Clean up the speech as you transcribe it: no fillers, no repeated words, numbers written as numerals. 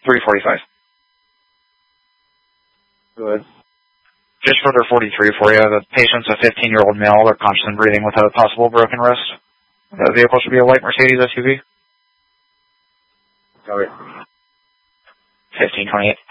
345. Good. Just for their 43 for you, the patient's a 15-year-old male. They're conscious and breathing with a possible broken wrist. The vehicle should be a white Mercedes SUV. Sorry. 1528.